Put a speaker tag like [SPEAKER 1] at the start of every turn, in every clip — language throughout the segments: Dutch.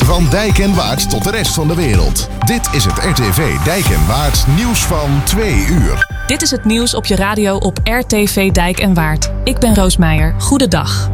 [SPEAKER 1] Van Dijk en Waard tot de rest van de wereld. Dit is het RTV Dijk en Waard nieuws van 2 uur.
[SPEAKER 2] Dit is het nieuws op je radio op RTV Dijk en Waard. Ik ben Roos Meijer. Goedendag.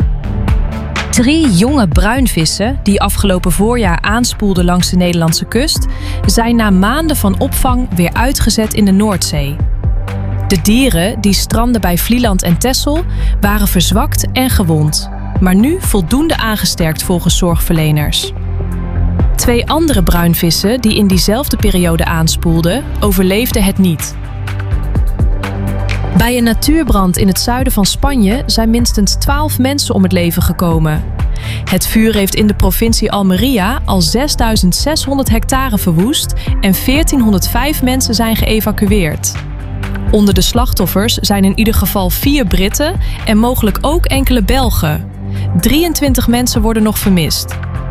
[SPEAKER 3] 3 jonge bruinvissen die afgelopen voorjaar aanspoelden langs de Nederlandse kust, zijn na maanden van opvang weer uitgezet in de Noordzee. De dieren, die strandden bij Vlieland en Texel, waren verzwakt en gewond, maar nu voldoende aangesterkt volgens zorgverleners. 2 andere bruinvissen die in diezelfde periode aanspoelden, overleefden het niet. Bij een natuurbrand in het zuiden van Spanje zijn minstens 12 mensen om het leven gekomen. Het vuur heeft in de provincie Almería al 6.600 hectare verwoest en 1.405 mensen zijn geëvacueerd. Onder de slachtoffers zijn in ieder geval 4 Britten en mogelijk ook enkele Belgen. 23 mensen worden nog vermist.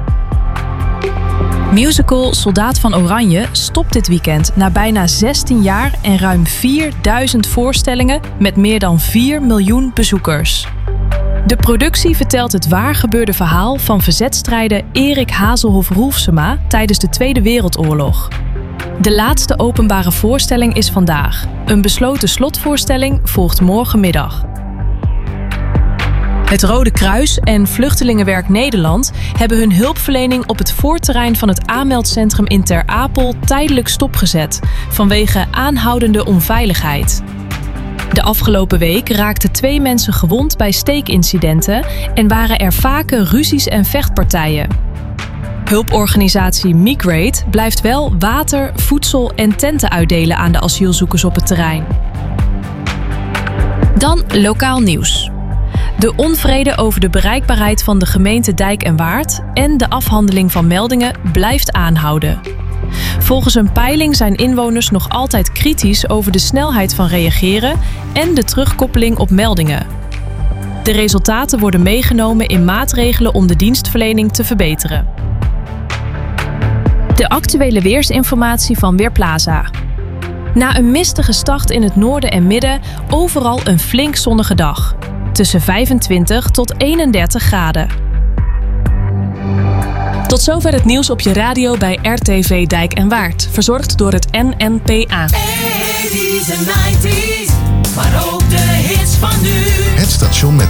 [SPEAKER 3] Musical Soldaat van Oranje stopt dit weekend na bijna 16 jaar en ruim 4000 voorstellingen met meer dan 4 miljoen bezoekers. De productie vertelt het waargebeurde verhaal van verzetstrijder Erik Hazelhoff Roelfsema tijdens de Tweede Wereldoorlog. De laatste openbare voorstelling is vandaag. Een besloten slotvoorstelling volgt morgenmiddag. Het Rode Kruis en Vluchtelingenwerk Nederland hebben hun hulpverlening op het voorterrein van het aanmeldcentrum in Ter Apel tijdelijk stopgezet vanwege aanhoudende onveiligheid. De afgelopen week raakten 2 mensen gewond bij steekincidenten en waren er vaker ruzies en vechtpartijen. Hulporganisatie Migrate blijft wel water, voedsel en tenten uitdelen aan de asielzoekers op het terrein. Dan lokaal nieuws. De onvrede over de bereikbaarheid van de gemeente Dijk en Waard en de afhandeling van meldingen blijft aanhouden. Volgens een peiling zijn inwoners nog altijd kritisch over de snelheid van reageren en de terugkoppeling op meldingen. De resultaten worden meegenomen in maatregelen om de dienstverlening te verbeteren. De actuele weersinformatie van Weerplaza. Na een mistige start in het noorden en midden overal een flink zonnige dag. Tussen 25 tot 31 graden.
[SPEAKER 2] Tot zover het nieuws op je radio bij RTV Dijk en Waard. Verzorgd door het NNPA.
[SPEAKER 4] 80's en 90's, maar ook de hits van nu.
[SPEAKER 1] Het station met